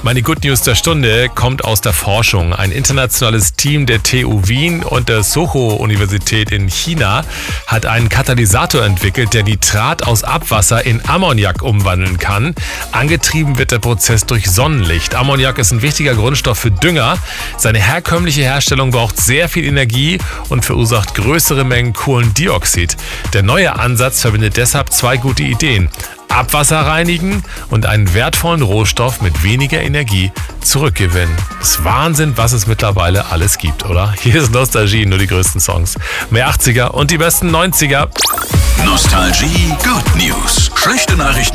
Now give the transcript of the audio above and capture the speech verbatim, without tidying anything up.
Meine Good News der Stunde kommt aus der Forschung. Ein internationales Team der T U Wien und der Socho-Universität in China hat einen Katalysator entwickelt, der Nitrat aus Abwasser in Ammoniak umwandeln kann. Angetrieben wird der Prozess durch Sonnenlicht. Ammoniak ist ein wichtiger Grundstoff für Dünger. Seine herkömmliche Herstellung braucht sehr viel Energie und verursacht größere Mengen Kohlendioxid. Der neue Ansatz verbindet deshalb zwei gute Ideen: Abwasser reinigen und einen wertvollen Rohstoff mit weniger Energie zurückgewinnen. Ist Wahnsinn, was es mittlerweile alles gibt, oder? Hier ist Nostalgie, nur die größten Songs. Mehr achtziger und die besten neunziger. Nostalgie Good News. Schlechte Nachrichten